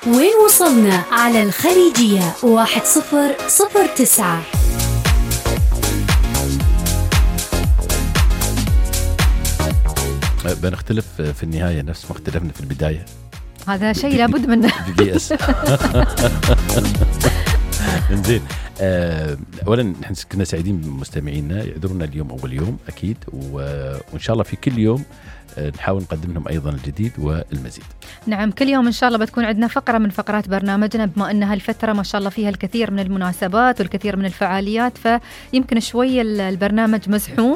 وين وصلنا على الخليجية 1009. بنختلف في النهاية نفس ما اختلفنا في البداية. هذا شيء لابد منه. انزين، اولا نحن كنا سعيدين بمستمعينا، يعذرونا اليوم اول يوم اكيد، وان شاء الله في كل يوم نحاول نقدم لهم ايضا الجديد والمزيد. نعم، كل يوم ان شاء الله بتكون عندنا فقره من فقرات برنامجنا، بما ان هالفتره ما شاء الله فيها الكثير من المناسبات والكثير من الفعاليات، فيمكن شويه البرنامج مزحوم،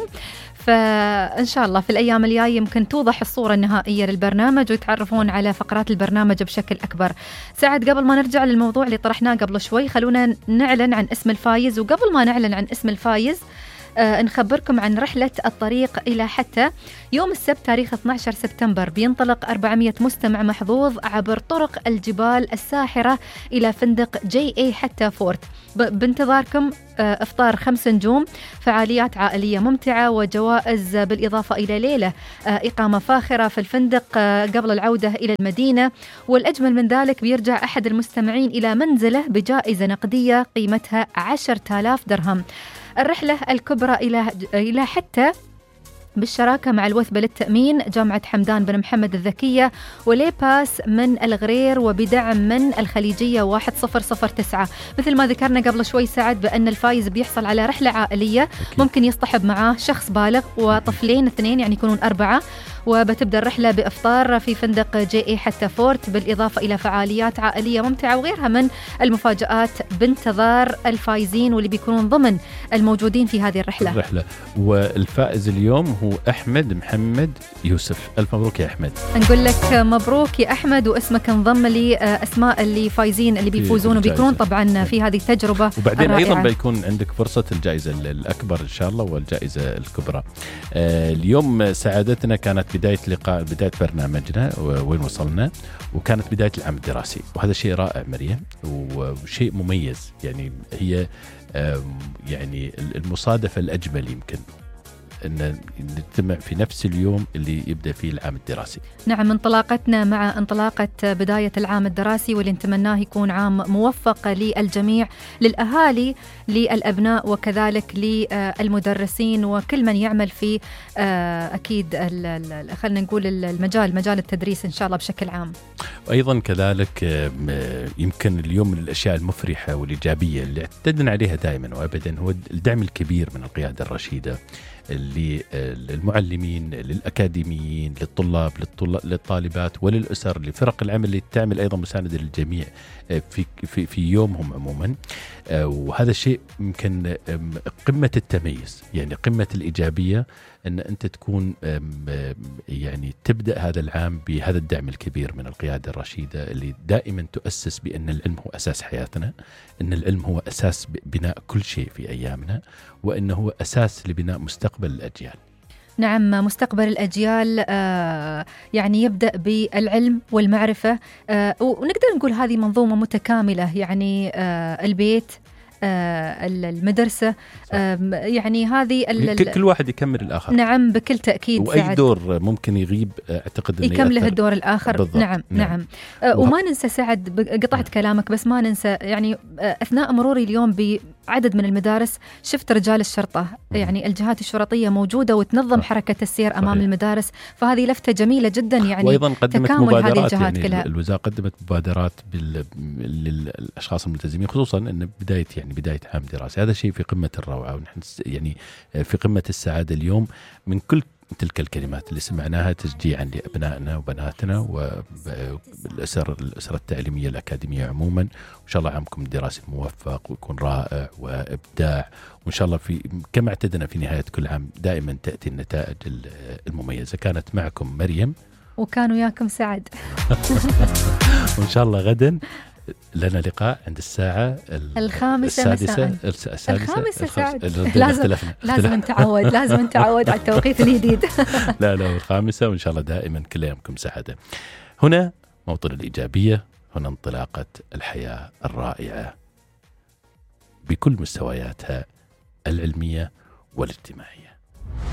فإن شاء الله في الأيام الجاية يمكن توضح الصورة النهائية للبرنامج ويتعرفون على فقرات البرنامج بشكل أكبر. سعد، قبل ما نرجع للموضوع اللي طرحناه قبل شوي، خلونا نعلن عن اسم الفايز. وقبل ما نعلن عن اسم الفايز نخبركم عن رحلة الطريق إلى حتى. يوم السبت تاريخ 12 سبتمبر بينطلق 400 مستمع محظوظ عبر طرق الجبال الساحرة إلى فندق JA حتى فورت. بانتظاركم إفطار 5 نجوم، فعاليات عائلية ممتعة، وجوائز، بالإضافة إلى ليلة إقامة فاخرة في الفندق قبل العودة إلى المدينة. والأجمل من ذلك بيرجع أحد المستمعين إلى منزله بجائزة نقدية قيمتها 10,000 درهم. الرحلة الكبرى إلى حتى بالشراكة مع الوثبة للتأمين، جامعة حمدان بن محمد الذكية، ولي باس من الغرير، وبدعم من الخليجية 1009. مثل ما ذكرنا قبل شوي سعد بأن الفايز بيحصل على رحلة عائلية ممكن يصطحب معاه شخص بالغ وطفلين 2، يعني يكونون 4، وبتبدأ الرحلة بإفطار في فندق JA حتى فورت، بالإضافة إلى فعاليات عائلية ممتعة وغيرها من المفاجآت بانتظار الفايزين واللي بيكونون ضمن الموجودين في هذه الرحلة. والفائز اليوم هو أحمد محمد يوسف. ألف مبروك يا أحمد. نقول لك مبروك يا أحمد، واسمك انضم لأسماء اللي فايزين اللي بيفوزون وبيكونون طبعا في هذه التجربة. وبعدين الرائعة. أيضا بيكون عندك فرصة الجائزة الأكبر إن شاء الله والجائزة الكبرى. اليوم سعادتنا كانت بداية برنامجنا وين وصلنا، وكانت بداية العام الدراسي، وهذا شيء رائع مريم وشيء مميز. يعني هي يعني المصادفة الأجمل يمكن أن نجتمع في نفس اليوم اللي يبدأ فيه العام الدراسي. نعم، انطلاقتنا مع انطلاقة بداية العام الدراسي، واللي نتمناه يكون عام موفق للجميع، للأهالي، للأبناء، وكذلك للمدرسين وكل من يعمل في أكيد خلنا نقول مجال التدريس إن شاء الله بشكل عام. وأيضا كذلك يمكن اليوم من الأشياء المفرحة والإيجابية اللي اعتدنا عليها دائما وأبدا هو الدعم الكبير من القيادة الرشيدة للمعلمين، للأكاديميين، للطالبات وللأسر، لفرق العمل اللي تعمل أيضا مساندة للجميع في يومهم عموما. وهذا الشيء يمكن قمة التميز، يعني قمة الإيجابية، أن أنت تكون يعني تبدأ هذا العام بهذا الدعم الكبير من القيادة الرشيدة اللي دائما تؤسس بأن العلم هو أساس حياتنا، أن العلم هو أساس بناء كل شيء في أيامنا، وأنه هو أساس لبناء مستقبل الأجيال. نعم، مستقبل الأجيال يعني يبدأ بالعلم والمعرفة، ونقدر نقول هذه منظومة متكاملة، يعني البيت، المدرسة، يعني هذه كل واحد يكمل الآخر. نعم بكل تأكيد. وأي دور ممكن يغيب أعتقد أنه يكمله الدور الآخر. بالضبط. نعم. وما ننسى سعد، قطعت كلامك بس ما ننسى، يعني أثناء مروري اليوم بعدد من المدارس شفت رجال الشرطة، يعني الجهات الشرطية موجودة وتنظم حركة السير أمام المدارس، فهذه لفتة جميلة جدا. يعني وأيضا قدمت مبادرات، يعني كلها. الوزارة قدمت مبادرات للأشخاص الملتزمين، خصوصا أن بداية عام دراسي. هذا شيء في قمة الروعة، ونحن يعني في قمة السعادة اليوم من كل تلك الكلمات اللي سمعناها تشجيعا لأبنائنا وبناتنا والأسر التعليمية الأكاديمية عموما. وإن شاء الله عامكم الدراسي موفق ويكون رائع وإبداع، وإن شاء الله كما اعتدنا في نهاية كل عام دائما تأتي النتائج المميزة. كانت معكم مريم، وكانوا ياكم سعد. وإن شاء الله غدا لنا لقاء عند الساعة السادسة. الخامسة سعد. لازم نتعود على التوقيت الجديد. لا الخامسة، وإن شاء الله دائما كل يومكم سعادة. هنا موطن الإيجابية، هنا انطلاقة الحياة الرائعة بكل مستوياتها العلمية والاجتماعية.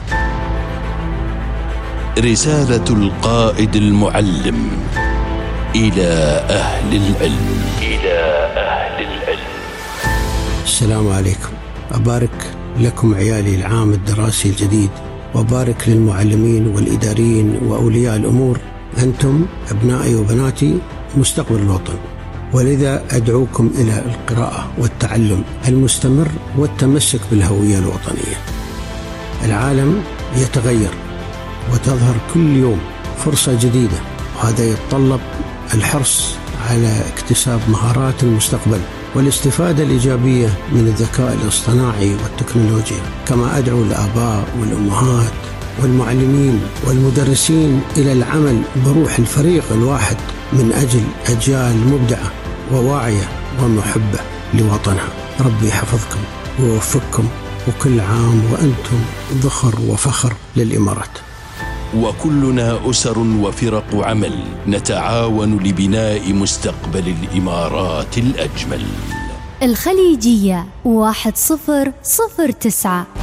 رسالة القائد المعلم. إلى أهل العلم. السلام عليكم. أبارك لكم عيالي العام الدراسي الجديد، وأبارك للمعلمين والإداريين وأولياء الأمور. أنتم أبنائي وبناتي مستقبل الوطن، ولذا أدعوكم إلى القراءة والتعلم المستمر والتمسك بالهوية الوطنية. العالم يتغير وتظهر كل يوم فرصة جديدة، وهذا يتطلب الحرص على اكتساب مهارات المستقبل والاستفادة الإيجابية من الذكاء الاصطناعي والتكنولوجيا. كما أدعو الآباء والأمهات والمعلمين والمدرسين إلى العمل بروح الفريق الواحد من أجل أجيال مبدعة وواعية ومحبة لوطنها. ربي يحفظكم ويوفقكم، وكل عام وأنتم ذخر وفخر للإمارات. وكلنا أسر وفرق عمل نتعاون لبناء مستقبل الإمارات الأجمل. الخليجية 1009.